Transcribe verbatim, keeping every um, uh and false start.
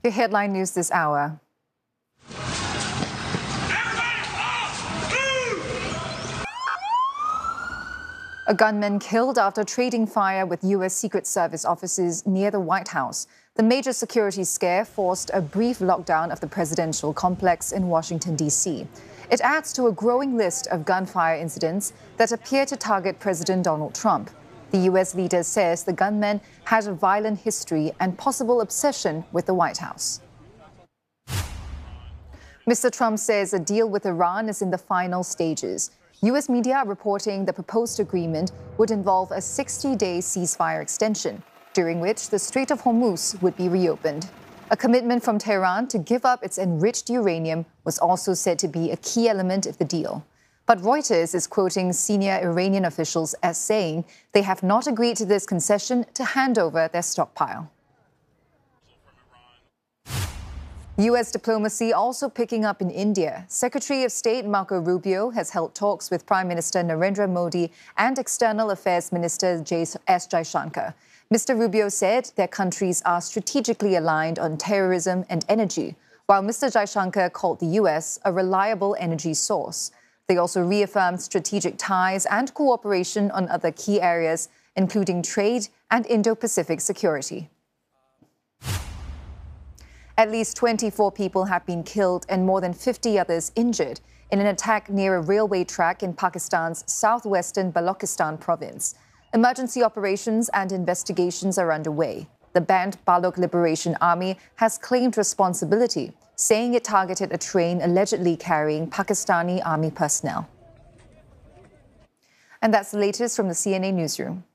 Your headline news this hour. A gunman killed after trading fire with U S Secret Service officers near the White House. The major security scare forced a brief lockdown of the presidential complex in Washington, D C. It adds to a growing list of gunfire incidents that appear to target President Donald Trump. The U S leader says the gunman had a violent history and possible obsession with the White House. Mister Trump says a deal with Iran is in the final stages. U S media are reporting the proposed agreement would involve a sixty-day ceasefire extension, during which the Strait of Hormuz would be reopened. A commitment from Tehran to give up its enriched uranium was also said to be a key element of the deal. But Reuters is quoting senior Iranian officials as saying they have not agreed to this concession to hand over their stockpile. U S diplomacy also picking up in India. Secretary of State Marco Rubio has held talks with Prime Minister Narendra Modi and External Affairs Minister S. Jaishankar. Mister Rubio said their countries are strategically aligned on terrorism and energy, while Mister Jaishankar called the U S a reliable energy source. They also reaffirmed strategic ties and cooperation on other key areas, including trade and Indo-Pacific security. At least twenty-four people have been killed and more than fifty others injured in an attack near a railway track in Pakistan's southwestern Balochistan province. Emergency operations and investigations are underway. The banned Baloch Liberation Army has claimed responsibility, saying it targeted a train allegedly carrying Pakistani army personnel. And that's the latest from the C N A newsroom.